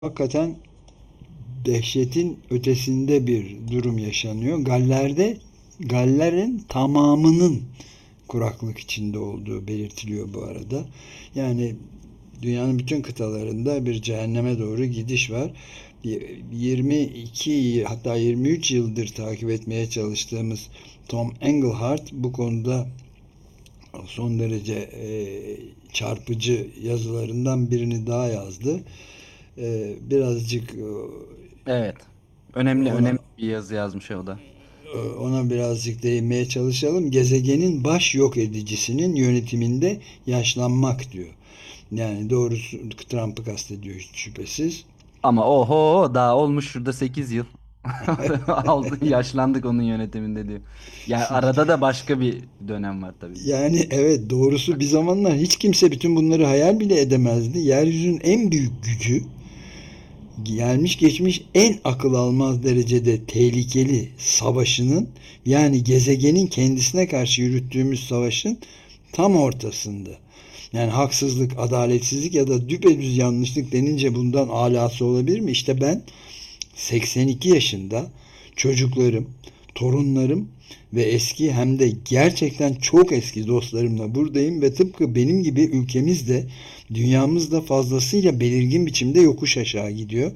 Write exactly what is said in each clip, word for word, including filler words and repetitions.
Hakikaten dehşetin ötesinde bir durum yaşanıyor. Galler'de Galler'in tamamının kuraklık içinde olduğu belirtiliyor bu arada. Yani dünyanın bütün kıtalarında bir cehenneme doğru gidiş var. yirmi iki hatta yirmi üç yıldır takip etmeye çalıştığımız Tom Engelhardt bu konuda son derece e, çarpıcı yazılarından birini daha yazdı. E, birazcık e, Evet. Önemli ona önemli bir yazı yazmış o da. ona birazcık değinmeye çalışalım. Gezegenin baş yok edicisinin yönetiminde yaşlanmak diyor. Yani doğrusu Trump'ı kastediyor hiç şüphesiz. Ama oho daha olmuş şurada sekiz yıl. Aldı, yaşlandık onun yönetiminde diyor. Yani arada da başka bir dönem var tabii. Yani evet, doğrusu bir zamanlar hiç kimse bütün bunları hayal bile edemezdi. Yeryüzünün en büyük gücü, gelmiş geçmiş en akıl almaz derecede tehlikeli savaşının, yani gezegenin kendisine karşı yürüttüğümüz savaşın tam ortasında. Yani haksızlık, adaletsizlik ya da düpedüz yanlışlık denince bundan alası olabilir mi? İşte ben seksen iki yaşında çocuklarım, torunlarım ve eski hem de gerçekten çok eski dostlarımla buradayım ve tıpkı benim gibi ülkemiz de dünyamız da fazlasıyla belirgin biçimde yokuş aşağı gidiyor.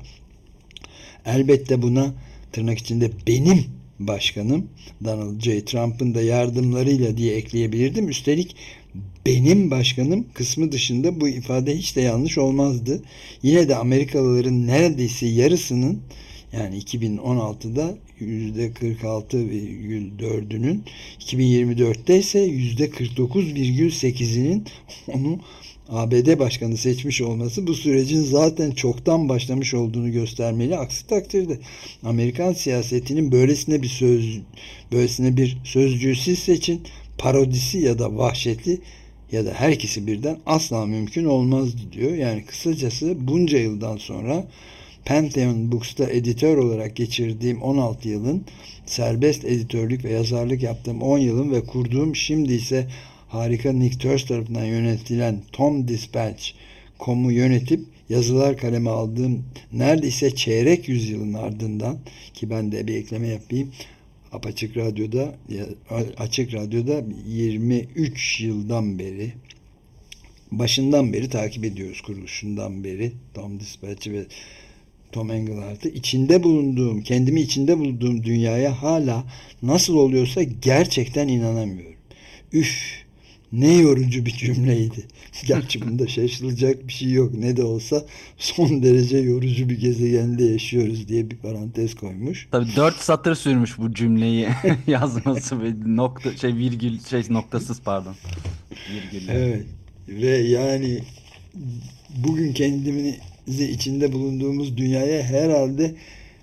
Elbette buna tırnak içinde benim başkanım Donald J. Trump'ın da yardımlarıyla diye ekleyebilirdim. Üstelik benim başkanım kısmı dışında bu ifade hiç de yanlış olmazdı. Yine de Amerikalıların neredeyse yarısının, yani iki bin on altıda yüzde kırk altı virgül dördünün, iki bin yirmi dörtte ise yüzde kırk dokuz virgül sekizinin onu A B D başkanı seçmiş olması bu sürecin zaten çoktan başlamış olduğunu göstermeli. Aksi takdirde Amerikan siyasetinin böylesine bir söz, böylesine bir sözcüğü siz seçin parodisi ya da vahşeti ya da her ikisi birden asla mümkün olmazdı diyor. Yani kısacası bunca yıldan sonra Pantheon Books'ta editör olarak geçirdiğim on altı yılın, serbest editörlük ve yazarlık yaptığım on yılın ve kurduğum, şimdi ise harika Nick Turse tarafından yönetilen Tom Dispatch nokta com'u yönetip yazılar kaleme aldığım neredeyse çeyrek yüzyılın ardından, ki ben de bir ekleme yapayım, Apaçık Radyo'da Açık Radyo'da yirmi üç yıldan beri, başından beri takip ediyoruz, kuruluşundan beri Tom Dispatch'i ve Tom Engelhardt'ı. içinde bulunduğum, kendimi içinde bulunduğum dünyaya hala nasıl oluyorsa gerçekten inanamıyorum. Üf, ne yorucu bir cümleydi. Gerçi bunda şaşılacak bir şey yok. Ne de olsa son derece yorucu bir gezegende yaşıyoruz diye bir parantez koymuş. Tabii dört satır sürmüş bu cümleyi yazması ve nokta şey virgül şey noktasız pardon. Virgülle. Evet. Ve yani bugün kendimizi içinde bulunduğumuz dünyaya herhalde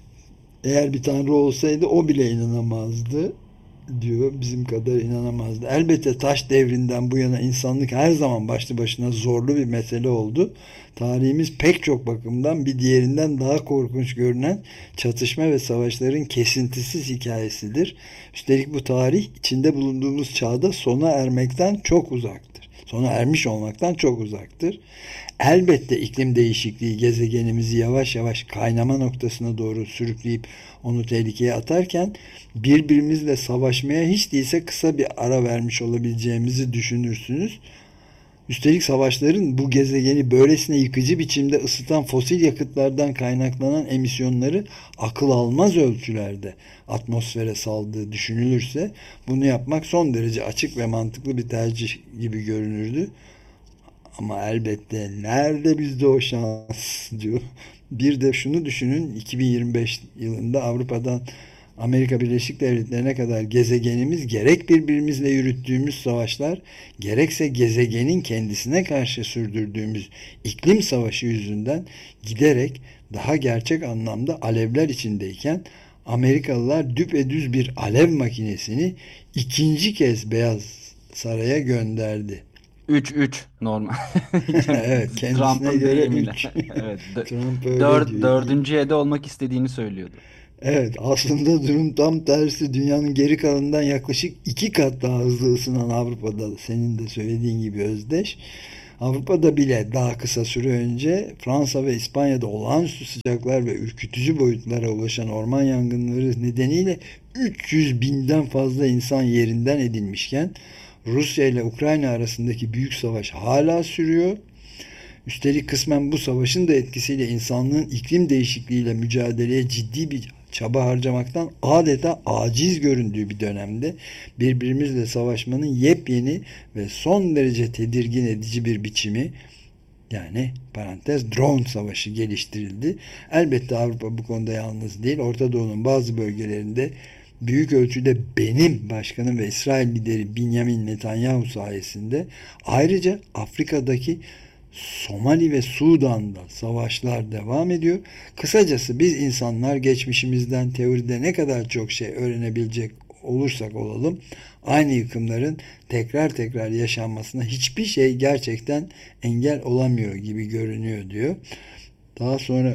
eğer bir tanrı olsaydı o bile inanamazdı diyor. Bizim kadar inanamazdı. Elbette taş devrinden bu yana insanlık her zaman başlı başına zorlu bir mesele oldu. Tarihimiz pek çok bakımdan bir diğerinden daha korkunç görünen çatışma ve savaşların kesintisiz hikayesidir. Üstelik bu tarih içinde bulunduğumuz çağda sona ermekten çok uzaktır. Sona ermiş olmaktan çok uzaktır. Elbette iklim değişikliği gezegenimizi yavaş yavaş kaynama noktasına doğru sürükleyip onu tehlikeye atarken, birbirimizle savaşmaya hiç değilse kısa bir ara vermiş olabileceğimizi düşünürsünüz. Üstelik savaşların bu gezegeni böylesine yıkıcı biçimde ısıtan fosil yakıtlardan kaynaklanan emisyonları akıl almaz ölçülerde atmosfere saldığı düşünülürse bunu yapmak son derece açık ve mantıklı bir tercih gibi görünürdü. Ama elbette nerede bizde o şans diyor. Bir de şunu düşünün, iki bin yirmi beş yılında Avrupa'dan Amerika Birleşik Devletleri'ne kadar gezegenimiz gerek birbirimizle yürüttüğümüz savaşlar, gerekse gezegenin kendisine karşı sürdürdüğümüz iklim savaşı yüzünden giderek daha gerçek anlamda alevler içindeyken, Amerikalılar düpedüz bir alev makinesini ikinci kez Beyaz Saray'a gönderdi. üç üç normal. Evet, kendisine Trump'ın göre deyimiyle. üç. Evet. dö- Trump öyle Dör, diyor. dördüncüye de olmak istediğini söylüyordu. Evet, aslında durum tam tersi. Dünyanın geri kalanından yaklaşık iki kat daha hızlı ısınan Avrupa'da, senin de söylediğin gibi Özdeş. Avrupa'da bile daha kısa süre önce Fransa ve İspanya'da olağanüstü sıcaklar ve ürkütücü boyutlara ulaşan orman yangınları nedeniyle üç yüz binden fazla insan yerinden edilmişken Rusya ile Ukrayna arasındaki büyük savaş hala sürüyor. Üstelik kısmen bu savaşın da etkisiyle insanlığın iklim değişikliğiyle mücadeleye ciddi bir çaba harcamaktan adeta aciz göründüğü bir dönemde birbirimizle savaşmanın yepyeni ve son derece tedirgin edici bir biçimi, yani parantez drone savaşı geliştirildi. Elbette Avrupa bu konuda yalnız değil. Orta Doğu'nun bazı bölgelerinde büyük ölçüde benim başkanım ve İsrail lideri Benjamin Netanyahu sayesinde, ayrıca Afrika'daki Somali ve Sudan'da savaşlar devam ediyor. Kısacası biz insanlar geçmişimizden teoride ne kadar çok şey öğrenebilecek olursak olalım, aynı yıkımların tekrar tekrar yaşanmasına hiçbir şey gerçekten engel olamıyor gibi görünüyor diyor. Daha sonra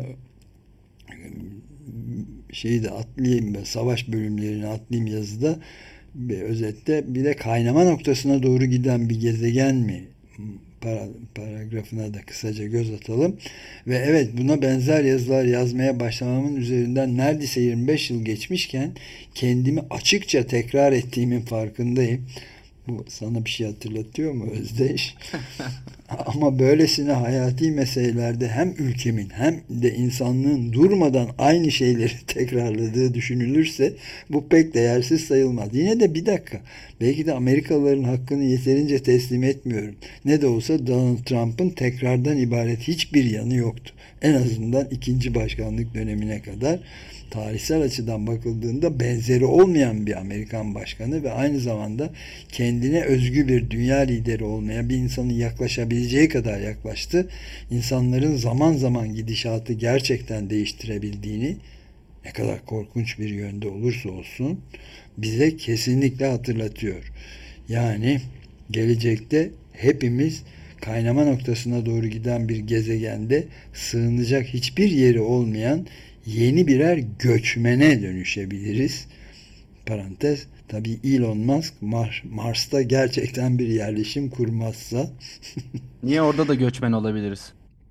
şeyi de atlayayım ben, savaş bölümlerini atlayayım yazıda. Bir özette bir de kaynama noktasına doğru giden bir gezegen mi Para, paragrafına da kısaca göz atalım. Ve evet, buna benzer yazılar yazmaya başlamamın üzerinden neredeyse yirmi beş yıl geçmişken kendimi açıkça tekrar ettiğimin farkındayım. Bu sana bir şey hatırlatıyor mu Özdeş? Ama böylesine hayati meselelerde hem ülkemin hem de insanlığın durmadan aynı şeyleri tekrarladığı düşünülürse bu pek değersiz sayılmaz. Yine de bir dakika. Belki de Amerikalıların hakkını yeterince teslim etmiyorum. Ne de olsa Donald Trump'ın tekrardan ibaret hiçbir yanı yoktu. En azından ikinci başkanlık dönemine kadar tarihsel açıdan bakıldığında benzeri olmayan bir Amerikan başkanı ve aynı zamanda kendine özgü bir dünya lideri olmaya bir insanın yaklaşabileceği kadar yaklaştı. İnsanların zaman zaman gidişatı gerçekten değiştirebildiğini, ne kadar korkunç bir yönde olursa olsun, bize kesinlikle hatırlatıyor. Yani gelecekte hepimiz kaynama noktasına doğru giden bir gezegende sığınacak hiçbir yeri olmayan yeni birer göçmene dönüşebiliriz. Parantez, tabii Elon Musk Mar Mars'ta gerçekten bir yerleşim kurmazsa. Niye orada da göçmen olabiliriz?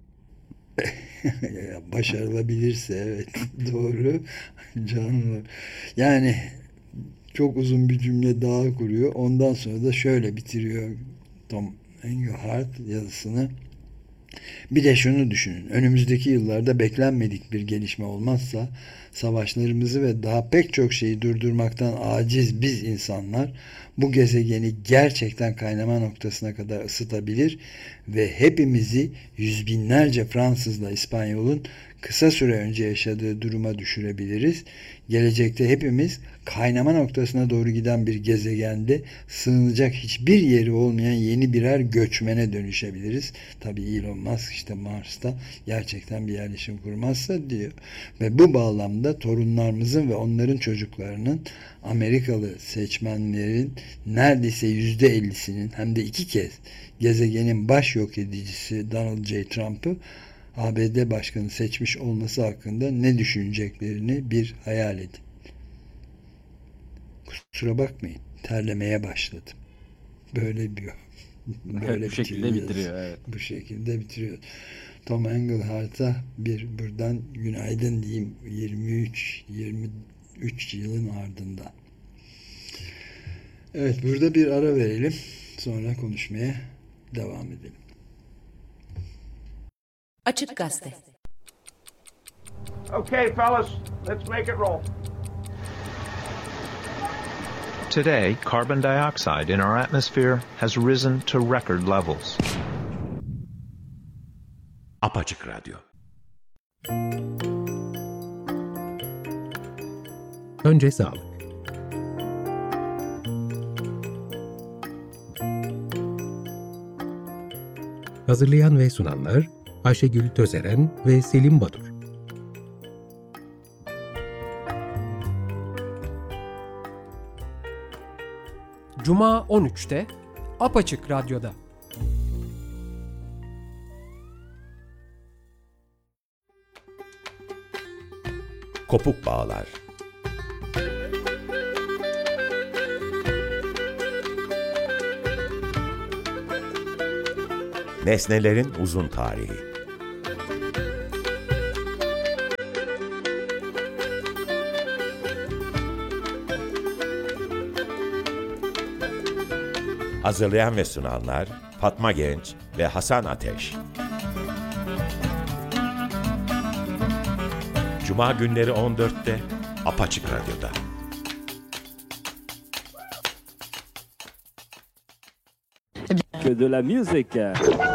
Başarılabilirse, evet, doğru. Canlı. Yani çok uzun bir cümle daha kuruyor. Ondan sonra da şöyle bitiriyor Tom Engelhardt yazısını. Bir de şunu düşünün. Önümüzdeki yıllarda beklenmedik bir gelişme olmazsa savaşlarımızı ve daha pek çok şeyi durdurmaktan aciz biz insanlar bu gezegeni gerçekten kaynama noktasına kadar ısıtabilir ve hepimizi yüz binlerce Fransızla İspanyol'un kısa süre önce yaşadığı duruma düşürebiliriz. Gelecekte hepimiz kaynama noktasına doğru giden bir gezegende sığınacak hiçbir yeri olmayan yeni birer göçmene dönüşebiliriz. Tabii Elon Musk işte Mars'ta gerçekten bir yerleşim kurmazsa diyor. Ve bu bağlamda torunlarımızın ve onların çocuklarının, Amerikalı seçmenlerin neredeyse yüzde ellisinin hem de iki kez gezegenin baş yok edicisi Donald J. Trump'ı A B D başkanı seçmiş olması hakkında ne düşüneceklerini bir hayal edin. Kusura bakmayın, terlemeye başladım. Böyle bir böyle Evet, bu şekilde bitiriyor. Evet. Bu şekilde bitiriyor. Tom Engelhardt'a bir buradan günaydın diyeyim, yirmi üç yirmi üç yılın ardından. Evet, burada bir ara verelim. Sonra konuşmaya devam edelim. Açık Gazete. Okay, fellas, let's make it roll. Today, carbon dioxide in our atmosphere has risen to record levels. Apaçık Radyo. Önce sağlık. Hazırlayan ve sunanlar Ayşegül Tözeren ve Selim Badur. Cuma on üçte Apaçık Radyo'da. Kopuk Bağlar. Nesnelerin uzun tarihi. Hazırlayan ve sunanlar Fatma Genç ve Hasan Ateş. Cuma günleri on dörtte Apaçık Radyo'da. Que de la musique.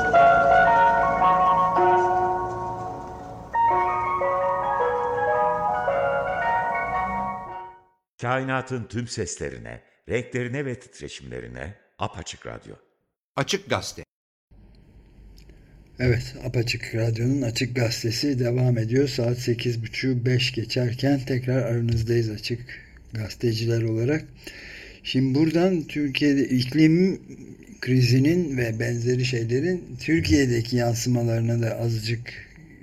Kainatın tüm seslerine, renklerine ve titreşimlerine Apaçık Radyo. Açık Gazete. Evet, Apaçık Radyo'nun Açık Gazetesi devam ediyor. Saat sekiz buçuk beş geçerken tekrar aranızdayız açık gazeteciler olarak. Şimdi buradan Türkiye'de iklim krizinin ve benzeri şeylerin Türkiye'deki yansımalarına da azıcık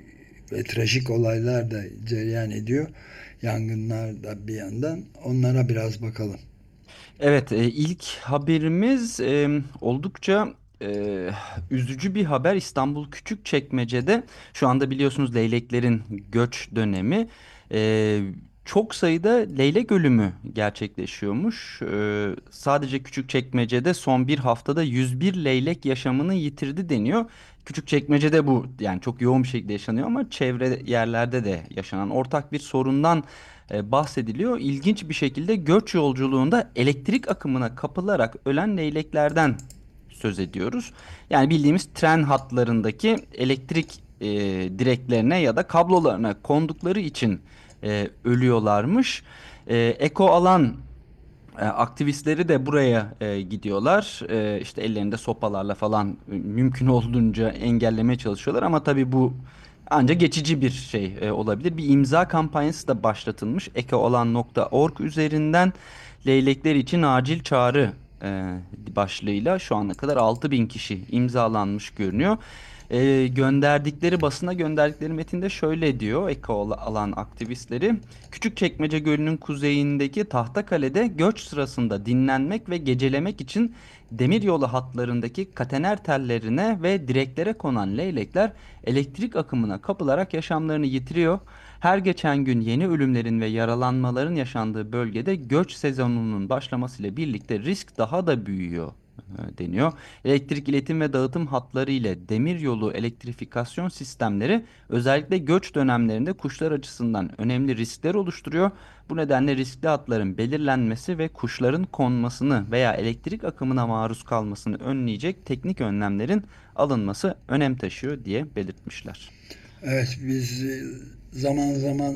ve trajik olaylar da cereyan ediyor. Yangınlar da bir yandan. Onlara biraz bakalım. Evet, e, ilk haberimiz e, oldukça e, üzücü bir haber. İstanbul Küçükçekmece'de şu anda biliyorsunuz leyleklerin göç dönemi. E, çok sayıda leylek ölümü gerçekleşiyormuş. E, sadece Küçükçekmece'de son bir haftada yüz bir leylek yaşamını yitirdi deniyor. Küçükçekmece'de bu yani çok yoğun bir şekilde yaşanıyor ama çevre yerlerde de yaşanan ortak bir sorundan e, bahsediliyor. İlginç bir şekilde göç yolculuğunda elektrik akımına kapılarak ölen leyleklerden söz ediyoruz. Yani bildiğimiz tren hatlarındaki elektrik e, direklerine ya da kablolarına kondukları için e, ölüyorlarmış. E, Eko alan e, aktivistleri de buraya e, gidiyorlar. E, işte ellerinde sopalarla falan e, mümkün olduğunca engellemeye çalışıyorlar. Ama tabii bu ancak geçici bir şey e, olabilir. Bir imza kampanyası da başlatılmış. ekoalan nokta org üzerinden leylekler için acil çağrı e, başlığıyla şu ana kadar altı bin kişi imzalanmış görünüyor. E, gönderdikleri basına gönderdikleri metinde şöyle diyor ekoalan aktivistleri. Küçükçekmece Gölü'nün kuzeyindeki Tahtakale'de göç sırasında dinlenmek ve gecelemek için demiryolu hatlarındaki katener tellerine ve direklere konan leylekler elektrik akımına kapılarak yaşamlarını yitiriyor. Her geçen gün yeni ölümlerin ve yaralanmaların yaşandığı bölgede göç sezonunun başlamasıyla birlikte risk daha da büyüyor e, deniyor. Elektrik iletim ve dağıtım hatları ile demiryolu elektrifikasyon sistemleri özellikle göç dönemlerinde kuşlar açısından önemli riskler oluşturuyor. Bu nedenle riskli hatların belirlenmesi ve kuşların konmasını veya elektrik akımına maruz kalmasını önleyecek teknik önlemlerin alınması önem taşıyor diye belirtmişler. Evet, biz e, zaman zaman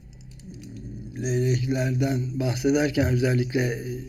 leyleklerden bahsederken özellikle e,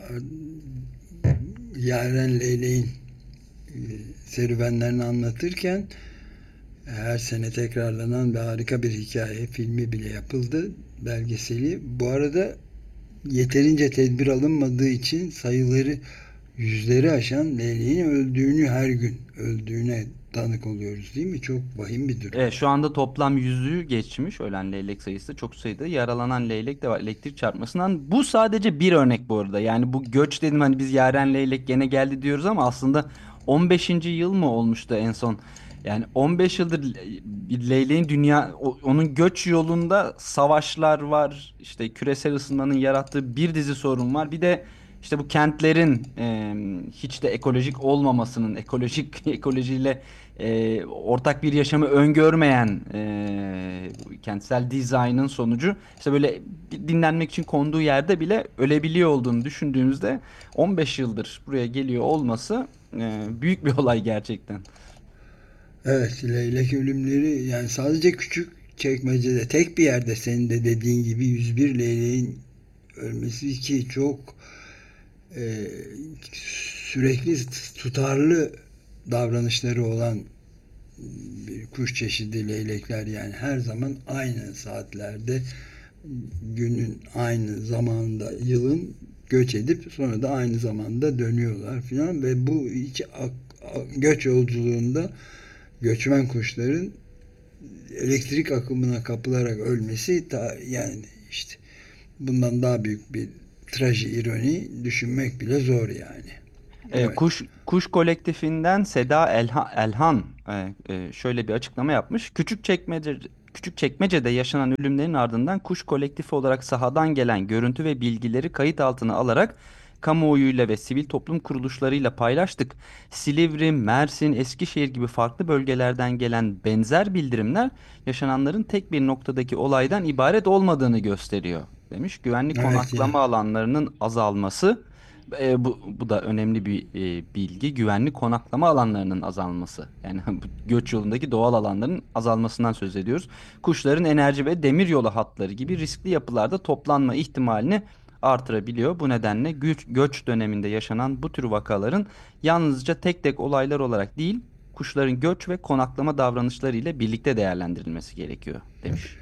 Yaren Leyleğin e, serüvenlerini anlatırken her sene tekrarlanan ve harika bir hikaye filmi bile yapıldı, belgeseli. Bu arada yeterince tedbir alınmadığı için sayıları yüzleri aşan leyleğin öldüğünü, her gün öldüğüne tanık oluyoruz değil mi? Çok vahim bir durum. Evet, şu anda toplam yüzü geçmiş ölen leylek sayısı. Çok sayıda yaralanan leylek de var elektrik çarpmasından. Bu sadece bir örnek bu arada. Yani bu göç dedim hani biz yaren leylek gene geldi diyoruz ama aslında on beşinci yıl mı olmuştu en son? Yani on beş yıldır bir leyleğin dünya o- onun göç yolunda savaşlar var. İşte küresel ısınmanın yarattığı bir dizi sorun var. Bir de işte bu kentlerin e, hiç de ekolojik olmamasının, ekolojik ekolojiyle e, ortak bir yaşamı öngörmeyen e, kentsel dizaynın sonucu işte böyle bir dinlenmek için konduğu yerde bile ölebiliyor olduğunu düşündüğümüzde on beş yıldır buraya geliyor olması e, büyük bir olay gerçekten. Evet, leylek ölümleri yani sadece küçük çekmecede tek bir yerde senin de dediğin gibi yüz bir leyleğin ölmesi ki çok e, sürekli tutarlı davranışları olan bir kuş çeşidi leylekler, yani her zaman aynı saatlerde günün aynı zamanında yılın göç edip sonra da aynı zamanda dönüyorlar filan ve bu hiç göç yolculuğunda göçmen kuşların elektrik akımına kapılarak ölmesi ta, yani işte bundan daha büyük bir traji ironi düşünmek bile zor yani. E, Evet. Kuş Kuş kolektifinden Seda Elha- Elhan e, e, şöyle bir açıklama yapmış. Küçükçekmece Küçükçekmece'de yaşanan ölümlerin ardından Kuş kolektifi olarak sahadan gelen görüntü ve bilgileri kayıt altına alarak kamuoyuyla ve sivil toplum kuruluşlarıyla paylaştık. Silivri, Mersin, Eskişehir gibi farklı bölgelerden gelen benzer bildirimler yaşananların tek bir noktadaki olaydan ibaret olmadığını gösteriyor demiş. Güvenli Evet ya. konaklama alanlarının azalması, e, bu, bu da önemli bir e, bilgi. Güvenli konaklama alanlarının azalması. Yani bu göç yolundaki doğal alanların azalmasından söz ediyoruz. Kuşların enerji ve demiryolu hatları gibi riskli yapılarda toplanma ihtimalini artırabiliyor. Bu nedenle güç, göç döneminde yaşanan bu tür vakaların yalnızca tek tek olaylar olarak değil, kuşların göç ve konaklama davranışları ile birlikte değerlendirilmesi gerekiyor demiş.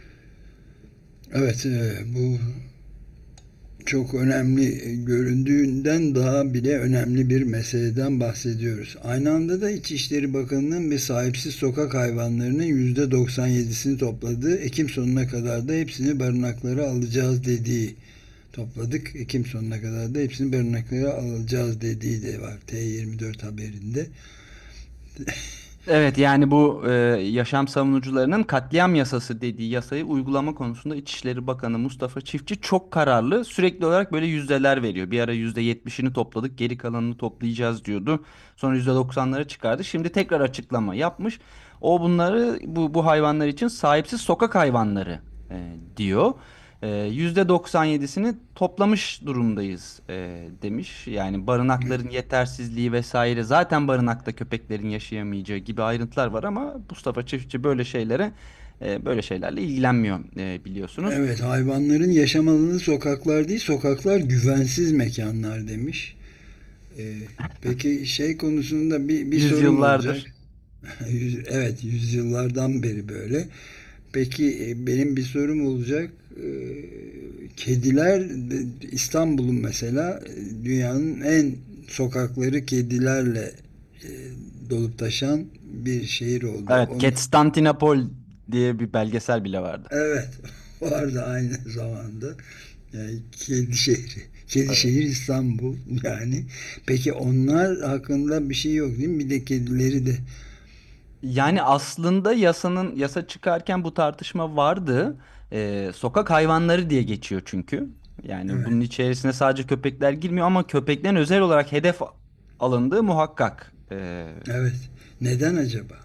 Evet, e, bu çok önemli, e, göründüğünden daha bile önemli bir meseleden bahsediyoruz. Aynı anda da İçişleri Bakanı'nın ve sahipsiz sokak hayvanlarının yüzde doksan yedisini topladığı, Ekim sonuna kadar da hepsini barınaklara alacağız dediği, topladık, Ekim sonuna kadar da hepsini barınaklara alacağız dediği de var T yirmi dört haberinde. Evet, yani bu e, yaşam savunucularının katliam yasası dediği yasayı uygulama konusunda İçişleri Bakanı Mustafa Çiftçi çok kararlı. Sürekli olarak böyle yüzdeler veriyor. Bir ara yüzde yetmişini topladık, geri kalanını toplayacağız diyordu. Sonra yüzde doksanlara çıkardı. Şimdi tekrar açıklama yapmış. O bunları bu, bu hayvanlar için sahipsiz sokak hayvanları e, diyor. E, yüzde doksan yedisini toplamış durumdayız e, demiş. Yani barınakların yetersizliği vesaire, zaten barınakta köpeklerin yaşayamayacağı gibi ayrıntılar var ama Mustafa Çiftçi böyle şeylere e, böyle şeylerle ilgilenmiyor e, biliyorsunuz. Evet, hayvanların yaşam alanı sokaklar değil, sokaklar güvensiz mekanlar demiş. Ee, peki şey konusunda bir, bir sorum olacak. Yüzyıllardır. Yüz- Evet, yüzyıllardan beri böyle. Peki e, benim bir sorum olacak. Ee, Kediler, de- İstanbul'un mesela e, dünyanın en sokakları kedilerle e, dolup taşan bir şehir oldu. Evet, Onu, Constantinople diye bir belgesel bile vardı. evet, vardı aynı zamanda. Yani kedi şehri. Kedi Evet. şehir İstanbul yani. Peki onlar hakkında bir şey yok değil mi? Bir de kedileri de. Yani aslında yasanın yasa çıkarken bu tartışma vardı. Ee, sokak hayvanları diye geçiyor çünkü. Yani Evet. bunun içerisine sadece köpekler girmiyor ama köpeklerin özel olarak hedef alındığı muhakkak. Ee, Evet. Neden acaba?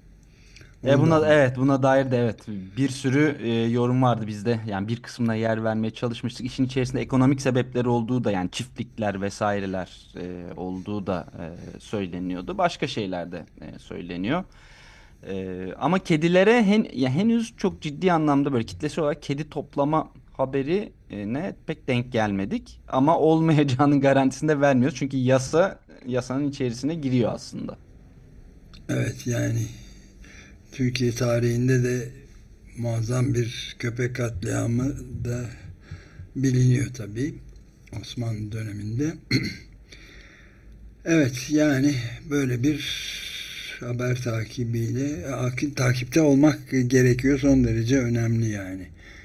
e Onu da buna, anlamadım. evet, buna dair de evet bir sürü e, yorum vardı bizde. Yani bir kısmına yer vermeye çalışmıştık. İşin içerisinde ekonomik sebepleri olduğu da, yani çiftlikler vesaireler e, olduğu da e, söyleniyordu. Başka şeyler de e, söyleniyor. Ee, ama kedilere hen, ya henüz çok ciddi anlamda böyle kitlesel olarak kedi toplama haberi e, ne pek denk gelmedik. Ama olmayacağının garantisini de vermiyoruz. Çünkü yasa yasanın içerisine giriyor aslında. Evet, yani Türkiye tarihinde de muazzam bir köpek katliamı da biliniyor tabii. Osmanlı döneminde. Evet, yani böyle bir haber takibiyle akil takipte olmak gerekiyor. Son derece önemli yani.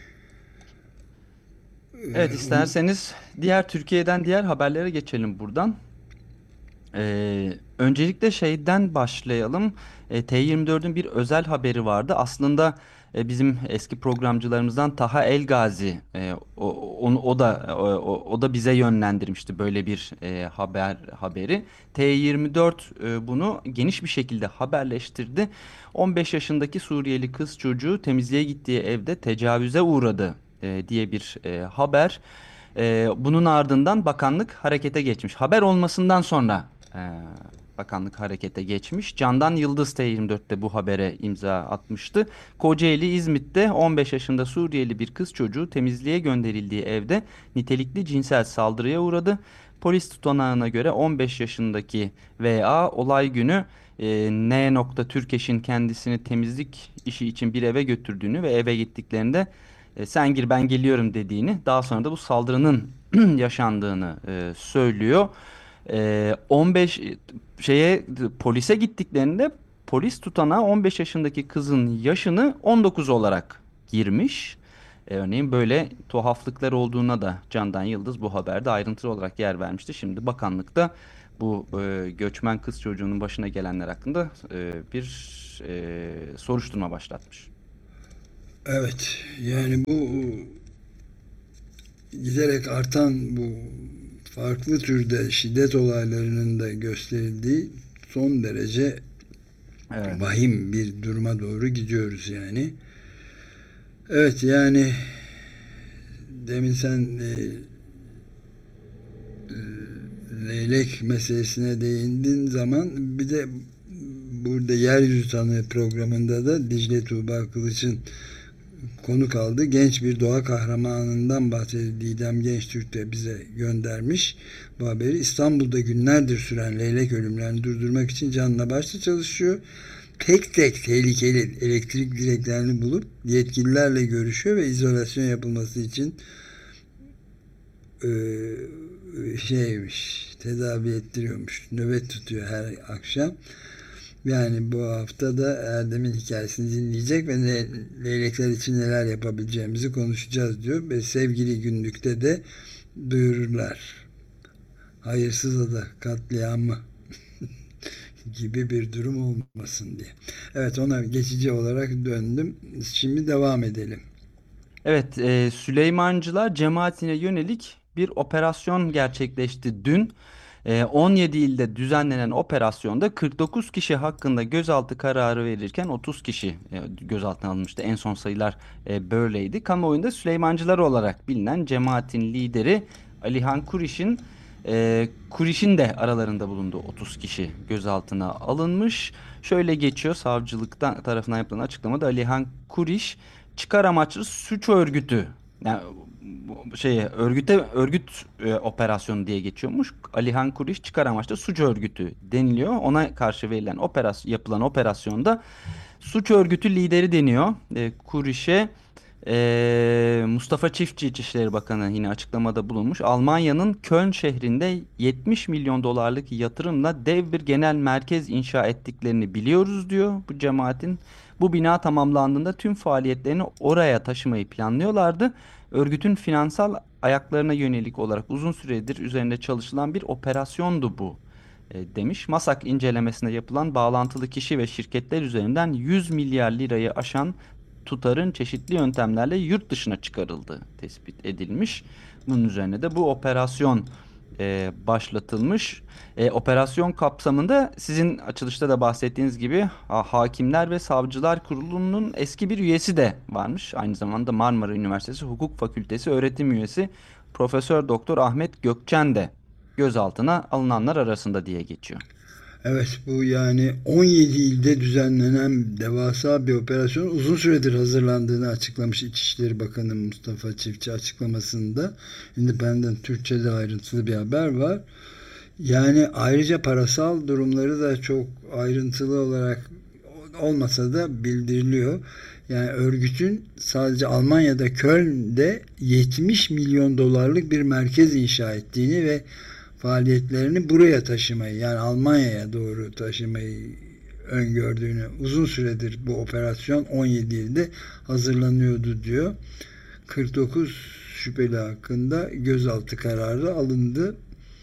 Evet, Ee, onu- isterseniz diğer Türkiye'den diğer haberlere geçelim buradan. Ee, öncelikle şeyden başlayalım. E, T yirmi dördün bir özel haberi vardı. Aslında e, bizim eski programcılarımızdan Taha Elgazi, e, o, onu, o da o, o- o da bize yönlendirmişti böyle bir e, haber haberi. T yirmi dört e, bunu geniş bir şekilde haberleştirdi. on beş yaşındaki Suriyeli kız çocuğu temizliğe gittiği evde tecavüze uğradı e, diye bir e, haber. E, bunun ardından bakanlık harekete geçmiş. Haber olmasından sonra ee, bakanlık harekete geçmiş. Candan Yıldız T yirmi dörtte bu habere imza atmıştı. Kocaeli İzmit'te on beş yaşında Suriyeli bir kız çocuğu temizliğe gönderildiği evde nitelikli cinsel saldırıya uğradı. Polis tutanağına göre on beş yaşındaki V A olay günü e, N. Türkeş'in kendisini temizlik işi için bir eve götürdüğünü ve eve gittiklerinde e, sen gir ben geliyorum dediğini, daha sonra da bu saldırının yaşandığını e, söylüyor. Ee, on beş şeye polise gittiklerinde polis tutanağı on beş yaşındaki kızın yaşını on dokuz olarak girmiş. Ee, örneğin böyle tuhaflıklar olduğuna da Candan Yıldız bu haberde ayrıntılı olarak yer vermişti. Şimdi bakanlık da bu e, göçmen kız çocuğunun başına gelenler hakkında e, bir e, soruşturma başlatmış. Evet, yani bu giderek artan bu farklı türde şiddet olaylarının da gösterildiği son derece Evet. vahim bir duruma doğru gidiyoruz yani. Evet, yani demin sen e, e, leylek meselesine değindiğin zaman bir de burada Yeryüzü Tanığı programında da Dicle Tuğba Kılıç'ın konuk aldı. Genç bir doğa kahramanından bahsediyor. Didem Gençtürk de bize göndermiş bu haberi. İstanbul'da günlerdir süren leylek ölümlerini durdurmak için canla başla çalışıyor. Tek tek tehlikeli elektrik direklerini bulup yetkililerle görüşüyor ve izolasyon yapılması için e, şeymiş, tedavi ettiriyormuş. Nöbet tutuyor her akşam. Yani bu hafta da Erdem'in hikayesini dinleyecek ve ne, leylekler için neler yapabileceğimizi konuşacağız diyor. Ve sevgili günlükte de duyururlar. Hayırsız ada katliamı gibi bir durum olmasın diye. Evet, ona geçici olarak döndüm. Şimdi devam edelim. Evet, e, Süleymancılar cemaatine yönelik bir operasyon gerçekleşti dün. E, on yedi ilde düzenlenen operasyonda kırk dokuz kişi hakkında gözaltı kararı verirken otuz kişi e, gözaltına alınmıştı. En son sayılar e, böyleydi. Kamuoyunda Süleymancılar olarak bilinen cemaatin lideri Alihan Kuriş'in e, Kuriş'in de aralarında bulunduğu otuz kişi gözaltına alınmış. Şöyle geçiyor savcılıktan tarafından yapılan açıklamada: Alihan Kuriş çıkar amaçlı suç örgütü, yani bu şeye örgüte örgüt e, operasyonu diye geçiyormuş. Alihan Kuriş çıkar amaçlı suç örgütü deniliyor. Ona karşı verilen operasyon, yapılan operasyonda suç örgütü lideri deniyor. E, Kuriş'e e, Mustafa Çiftçi İçişleri Bakanı yine açıklamada bulunmuş. Almanya'nın Köln şehrinde yetmiş milyon dolarlık yatırımla dev bir genel merkez inşa ettiklerini biliyoruz diyor bu cemaatin. Bu bina tamamlandığında tüm faaliyetlerini oraya taşımayı planlıyorlardı. Örgütün finansal ayaklarına yönelik olarak uzun süredir üzerinde çalışılan bir operasyondu bu e, demiş. MASAK incelemesinde yapılan bağlantılı kişi ve şirketler üzerinden yüz milyar lirayı aşan tutarın çeşitli yöntemlerle yurt dışına çıkarıldığı tespit edilmiş. Bunun üzerine de bu operasyon e, başlatılmış. E, operasyon kapsamında sizin açılışta da bahsettiğiniz gibi ha- Hakimler ve Savcılar Kurulu'nun eski bir üyesi de varmış. Aynı zamanda Marmara Üniversitesi Hukuk Fakültesi öğretim üyesi Profesör Doktor Ahmet Gökçen de gözaltına alınanlar arasında diye geçiyor. Evet, bu yani on yedi ilde düzenlenen devasa bir operasyon uzun süredir hazırlandığını açıklamış İçişleri Bakanı Mustafa Çiftçi açıklamasında. Independent Türkçe'de ayrıntılı bir haber var. Yani ayrıca parasal durumları da çok ayrıntılı olarak olmasa da bildiriliyor. Yani örgütün sadece Almanya'da Köln'de yetmiş milyon dolarlık bir merkez inşa ettiğini ve faaliyetlerini buraya taşımayı, yani Almanya'ya doğru taşımayı öngördüğünü, uzun süredir bu operasyon on yedi ilde hazırlanıyordu diyor. kırk dokuz şüpheli hakkında gözaltı kararı alındı.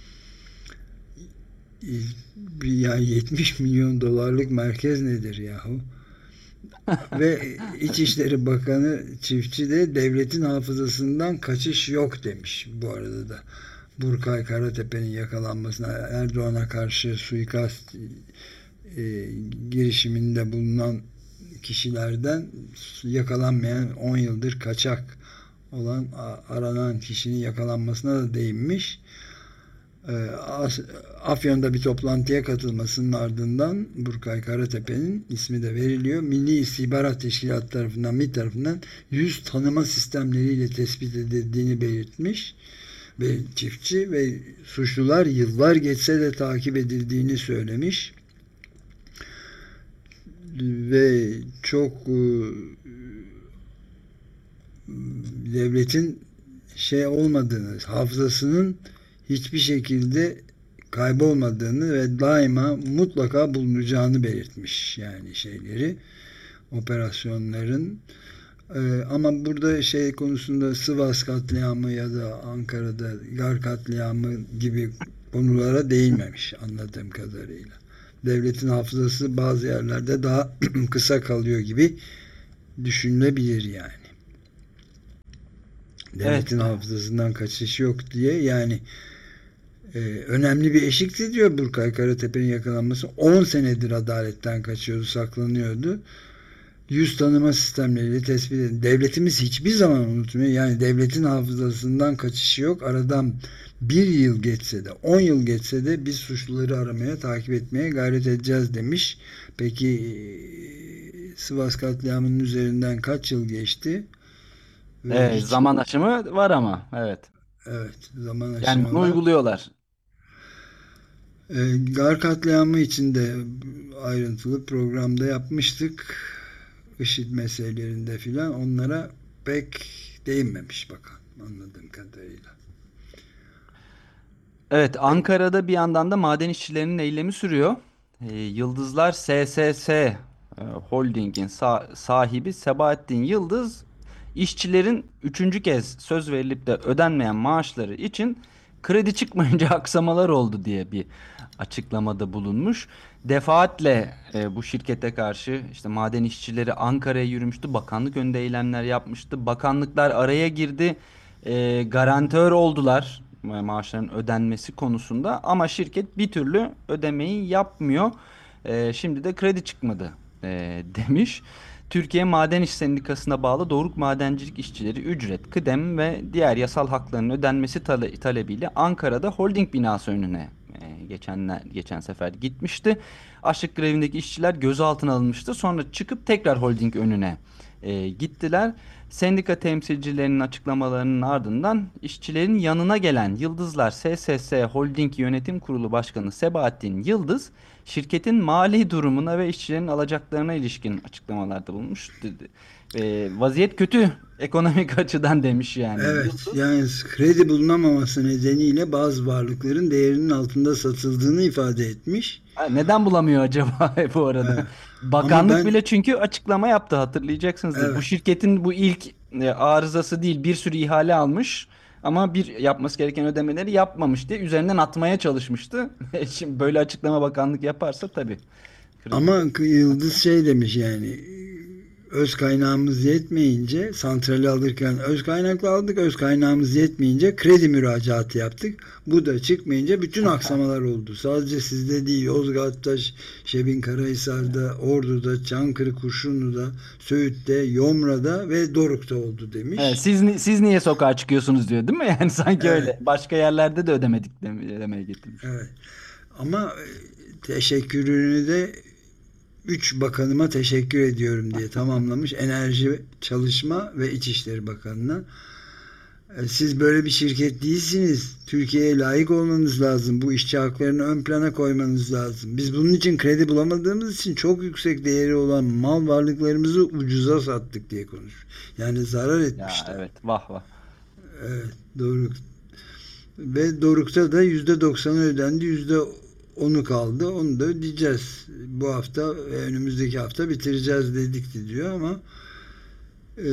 Yani yetmiş milyon dolarlık merkez nedir yahu? Ve İçişleri Bakanı Çiftçi de devletin hafızasından kaçış yok demiş bu arada da. Burkay Karatepe'nin yakalanmasına, Erdoğan'a karşı suikast e, girişiminde bulunan kişilerden yakalanmayan, on yıldır kaçak olan aranan kişinin yakalanmasına da değinmiş. E, Afyon'da bir toplantıya katılmasının ardından Burkay Karatepe'nin ismi de veriliyor. Milli İstihbarat Teşkilatı tarafından, MİT tarafından yüz tanıma sistemleriyle tespit edildiğini belirtmiş ve Çiftçi ve suçlular yıllar geçse de takip edildiğini söylemiş ve çok e, devletin şey olmadığını, hafızasının hiçbir şekilde kaybolmadığını ve daima mutlaka bulunacağını belirtmiş, yani şeyleri, operasyonların. Ee, ama burada şey konusunda Sivas katliamı ya da Ankara'da Gar katliamı gibi konulara değinmemiş anladığım kadarıyla. Devletin hafızası bazı yerlerde daha kısa kalıyor gibi düşünülebilir yani. Devletin Evet. hafızasından kaçış yok diye yani e, önemli bir eşikti diyor Burkay Karatepe'nin yakalanması. on senedir adaletten kaçıyordu, saklanıyordu. Yüz tanıma sistemleriyle tespit edildi. Devletimiz hiçbir zaman unutmuyor. Yani devletin hafızasından kaçışı yok. Aradan bir yıl geçse de, on yıl geçse de biz suçluları aramaya, takip etmeye gayret edeceğiz demiş. Peki e, Sivas katliamının üzerinden kaç yıl geçti? Ve Evet, hiç, zaman aşımı var ama evet. evet, zaman Yani aşımı bunu var. uyguluyorlar. E, Gar katliamı için de ayrıntılı programda yapmıştık. IŞİD meselelerinde filan onlara pek değinmemiş bakan anladığım kadarıyla. Evet, Ankara'da bir yandan da maden işçilerinin eylemi sürüyor. Ee, Yıldızlar S S S e, Holding'in sa- sahibi Sebahattin Yıldız, işçilerin üçüncü kez söz verilip de ödenmeyen maaşları için kredi çıkmayınca aksamalar oldu diye bir açıklamada bulunmuş. Defaatle e, bu şirkete karşı işte maden işçileri Ankara'ya yürümüştü. Bakanlık önünde eylemler yapmıştı. Bakanlıklar araya girdi. E, garantör oldular ma- maaşların ödenmesi konusunda ama şirket bir türlü ödemeyi yapmıyor. E, şimdi de kredi çıkmadı e, demiş. Türkiye Maden İş Sendikası'na bağlı Doruk Madencilik İşçileri ücret, kıdem ve diğer yasal haklarının ödenmesi tale- talebiyle Ankara'da holding binası önüne e, geçenler geçen sefer gitmişti. Açlık grevindeki işçiler gözaltına alınmıştı. Sonra çıkıp tekrar holding önüne e, gittiler. Sendika temsilcilerinin açıklamalarının ardından işçilerin yanına gelen Yıldızlar S S S Holding Yönetim Kurulu Başkanı Sebahattin Yıldız, şirketin mali durumuna ve işçilerin alacaklarına ilişkin açıklamalarda bulunmuş. E, vaziyet kötü ekonomik açıdan demiş yani. Evet, Yıldız. yani kredi bulunamaması nedeniyle bazı varlıkların değerinin altında satıldığını ifade etmiş. Ha, neden bulamıyor acaba bu arada? Evet. Ama Bakanlık ben bile çünkü açıklama yaptı, hatırlayacaksınızdır. Bu evet, şirketin bu ilk e, arızası değil, bir sürü ihale almış ama bir yapması gereken ödemeleri yapmamış diye üzerinden atmaya çalışmıştı. Şimdi böyle açıklama bakanlık yaparsa tabii kredi. ama Yıldız şey demiş yani öz kaynağımız yetmeyince santrali alırken öz kaynaklı aldık, öz kaynağımız yetmeyince kredi müracaatı yaptık. Bu da çıkmayınca bütün aksamalar oldu. Sadece sizde değil, Yozgat'ta, Şebin Karahisar'da, Ordu'da, Çankırı, Kurşunlu'da, Söğüt'te, Yomra'da ve Doruk'ta oldu Evet, demiş. siz ni- siz niye sokağa çıkıyorsunuz diyor değil mi? Yani sanki Evet, öyle. Başka yerlerde de ödemedik deme- demeye getirmiş. evet. Ama e, teşekkürünü de üç bakanıma teşekkür ediyorum diye tamamlamış. Enerji, Çalışma ve İçişleri Bakanı'na. E, Siz böyle bir şirket değilsiniz. Türkiye'ye layık olmanız lazım. Bu işçi haklarını ön plana koymanız lazım. Biz bunun için kredi bulamadığımız için çok yüksek değeri olan mal varlıklarımızı ucuza sattık diye konuşmuş. Yani zarar Ya etmişler. evet, vah vah. Evet, Doruk. Ve Doruk'ta da yüzde doksanı ödendi, yüzde onu kaldı. Onu da ödeyeceğiz. Bu hafta ve önümüzdeki hafta bitireceğiz dedik diyor ama e,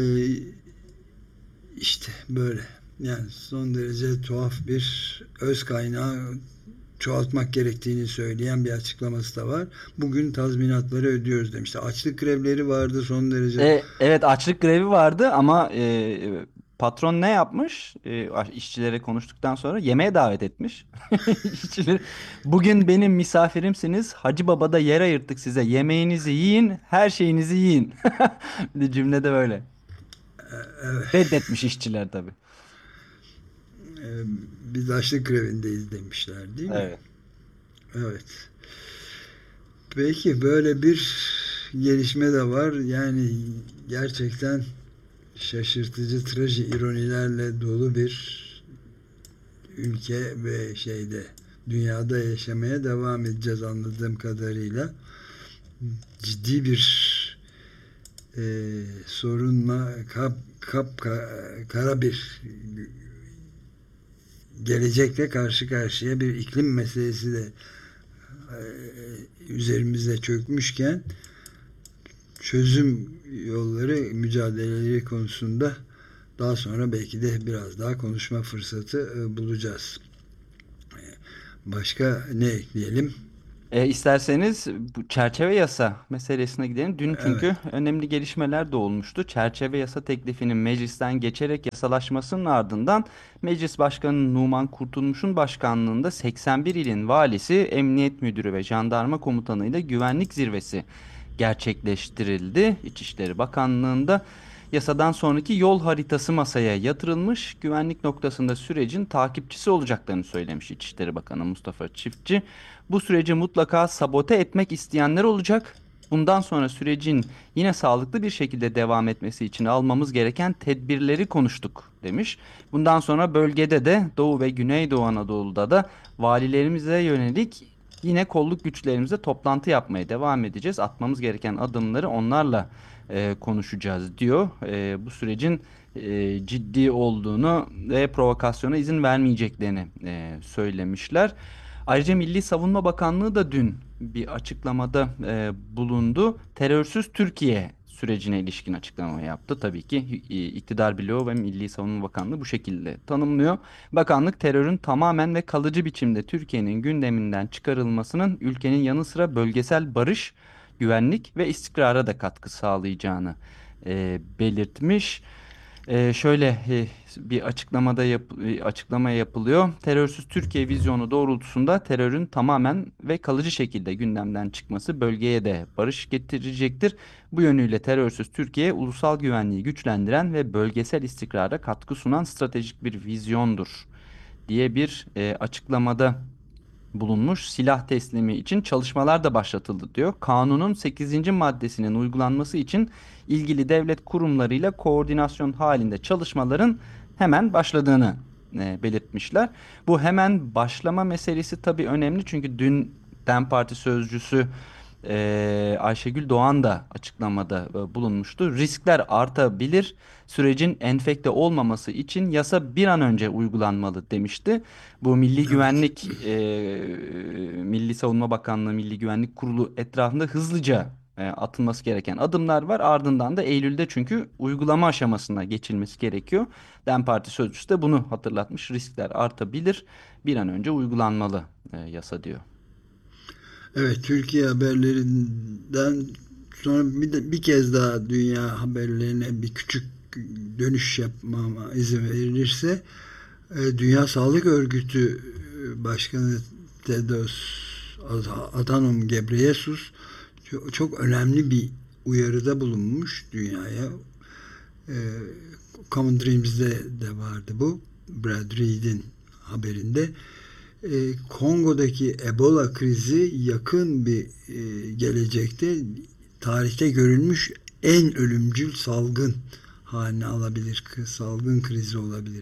işte böyle. Yani son derece tuhaf bir öz kaynağı çoğaltmak gerektiğini söyleyen bir açıklaması da var. Bugün tazminatları ödüyoruz demişti. Açlık grevleri vardı son derece. E, evet, açlık grevi vardı ama e, patron ne yapmış? E, işçilere konuştuktan sonra yemeğe davet etmiş. İşçileri, bugün benim misafirimsiniz. Hacı Baba'da yer ayırttık size. Yemeğinizi yiyin, her şeyinizi yiyin. Bir de cümle de böyle. Reddetmiş işçiler tabii. E, biz açlık grevindeyiz demişler değil mi? Evet. Evet. Peki böyle bir gelişme de var. Yani gerçekten şaşırtıcı, traji ironilerle dolu bir ülke ve şeyde dünyada yaşamaya devam edeceğiz anladığım kadarıyla. Ciddi bir e, sorunla kap, kap ka- kara bir gelecekle karşı karşıya bir iklim meselesi de e, üzerimize çökmüşken çözüm yolları, mücadeleleri konusunda daha sonra belki de biraz daha konuşma fırsatı e, bulacağız. E, Başka ne ekleyelim? E, isterseniz bu çerçeve yasa meselesine gidelim. Dün çünkü Evet. önemli gelişmeler de olmuştu. Çerçeve yasa teklifinin meclisten geçerek yasalaşmasının ardından Meclis Başkanı Numan Kurtulmuş'un başkanlığında seksen bir ilin valisi, emniyet müdürü ve jandarma komutanıyla güvenlik zirvesi gerçekleştirildi. İçişleri Bakanlığı'nda yasadan sonraki yol haritası masaya yatırılmış. Güvenlik noktasında sürecin takipçisi olacaklarını söylemiş İçişleri Bakanı Mustafa Çiftçi. Bu süreci mutlaka sabote etmek isteyenler olacak. Bundan sonra sürecin yine sağlıklı bir şekilde devam etmesi için almamız gereken tedbirleri konuştuk demiş. Bundan sonra bölgede de Doğu ve Güneydoğu Anadolu'da da valilerimize yönelik yine kolluk güçlerimizle toplantı yapmaya devam edeceğiz. Atmamız gereken adımları onlarla e, konuşacağız diyor. E, bu sürecin e, ciddi olduğunu ve provokasyona izin vermeyeceklerini e, söylemişler. Ayrıca Milli Savunma Bakanlığı da dün bir açıklamada e, bulundu. Terörsüz Türkiye sürecine ilişkin açıklama yaptı. Tabii ki e, iktidar bloğu ve Milli Savunma Bakanlığı bu şekilde tanımlıyor. Bakanlık terörün tamamen ve kalıcı biçimde Türkiye'nin gündeminden çıkarılmasının ülkenin yanı sıra bölgesel barış, güvenlik ve istikrara da katkı sağlayacağını e, belirtmiş. Ee, şöyle e, bir açıklamada yap, e, açıklama yapılıyor. Terörsüz Türkiye vizyonu doğrultusunda terörün tamamen ve kalıcı şekilde gündemden çıkması bölgeye de barış getirecektir. Bu yönüyle terörsüz Türkiye ulusal güvenliği güçlendiren ve bölgesel istikrara katkı sunan stratejik bir vizyondur diye bir e, açıklamada bulunmuş. Silah teslimi için çalışmalar da başlatıldı diyor. Kanunun sekizinci maddesinin uygulanması için ilgili devlet kurumlarıyla koordinasyon halinde çalışmaların hemen başladığını e, belirtmişler. Bu hemen başlama meselesi tabii önemli çünkü dün DEM Parti sözcüsü e, Ayşegül Doğan da açıklamada e, bulunmuştu. Riskler artabilir. Sürecin enfekte olmaması için yasa bir an önce uygulanmalı demişti. Bu Milli Güvenlik, e, Milli Savunma Bakanlığı, Milli Güvenlik Kurulu etrafında hızlıca e, atılması gereken adımlar var. Ardından da Eylül'de çünkü uygulama aşamasına geçilmesi gerekiyor. DEM Parti sözcüsü de bunu hatırlatmış. Riskler artabilir. Bir an önce uygulanmalı e, yasa diyor. Evet, Türkiye haberlerinden sonra bir, de, bir kez daha dünya haberlerine bir küçük dönüş yapmama izin verilirse, e, Dünya Sağlık Örgütü Başkanı Tedros Adhanom Ghebreyesus çok, çok önemli bir uyarıda bulunmuş dünyaya. E, Common Dreams'de de vardı bu. Brad Reed'in haberinde. E, Kongo'daki Ebola krizi yakın bir e, gelecekte tarihte görülmüş en ölümcül salgın haline alabilir. Salgın krizi olabilir.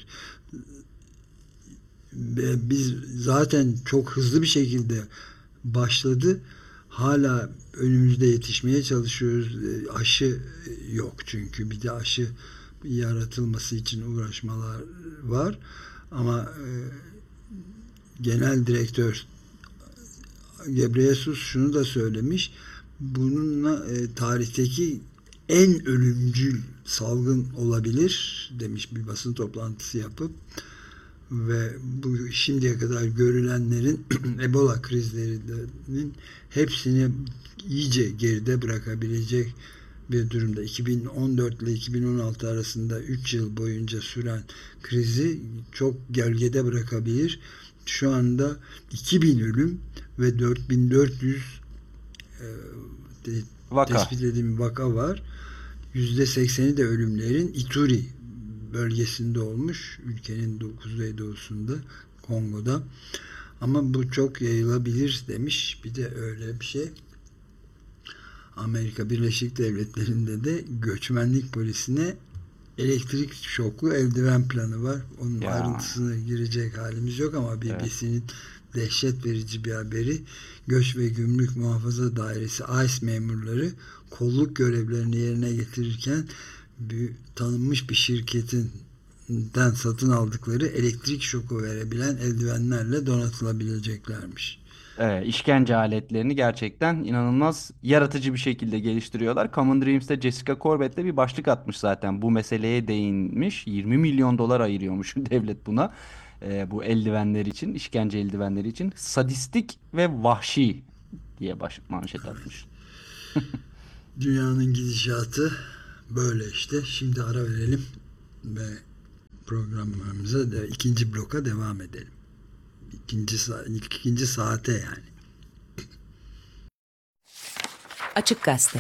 Ve biz zaten çok hızlı bir şekilde başladı. Hala önümüzde yetişmeye çalışıyoruz. E, aşı yok çünkü. Bir de aşı yaratılması için uğraşmalar var. Ama e, Genel Direktör Ghebreyesus şunu da söylemiş. Bununla e, tarihteki en ölümcül salgın olabilir demiş bir basın toplantısı yapıp ve bu şimdiye kadar görülenlerin Ebola krizlerinin hepsini iyice geride bırakabilecek bir durumda. iki bin on dört ile iki bin on altı arasında üç yıl boyunca süren krizi çok gölgede bırakabilir. Şu anda iki bin ölüm ve dört bin dört yüz e, Vaka. tespit edilmiş vaka var. yüzde sekseni de ölümlerin Ituri bölgesinde olmuş. Ülkenin kuzeydoğusunda, Kongo'da. Ama bu çok yayılabilir demiş. Bir de öyle bir şey. Amerika Birleşik Devletleri'nde de göçmenlik polisine elektrik şoklu eldiven planı var. Onun Ya. ayrıntısına girecek halimiz yok ama B B C'nin evet. dehşet verici bir haberi. Göç ve Gümrük Muhafaza Dairesi I C E memurları kolluk görevlerini yerine getirirken bir, tanınmış bir şirketinden satın aldıkları elektrik şoku verebilen eldivenlerle donatılabileceklermiş. e, işkence aletlerini gerçekten inanılmaz yaratıcı bir şekilde geliştiriyorlar. Common Dreams'te Jessica Corbett de bir başlık atmış zaten. Bu meseleye değinmiş. yirmi milyon dolar ayırıyormuş devlet buna. E, bu eldivenler için, işkence eldivenleri için. Sadistik ve vahşi diye baş, manşet atmış. Dünyanın gidişatı böyle işte. Şimdi ara verelim ve programımıza da ikinci bloka devam edelim. İkinci, sa- ikinci saate yani. Açık Gazete.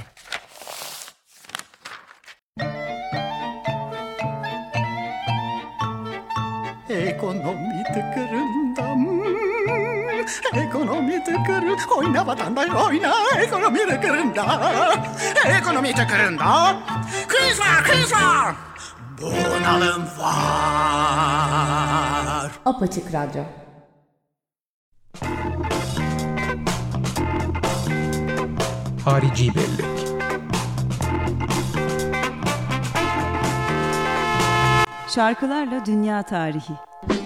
Ekonomi tıkırında, ekonomi tıkırında, oyna vatandaş oyna, ekonomi tıkırında, ekonomi tıkırında, kriz var, kriz var, bunalım var. Apaçık Radyo. Harici bellek. Şarkılarla dünya tarihi.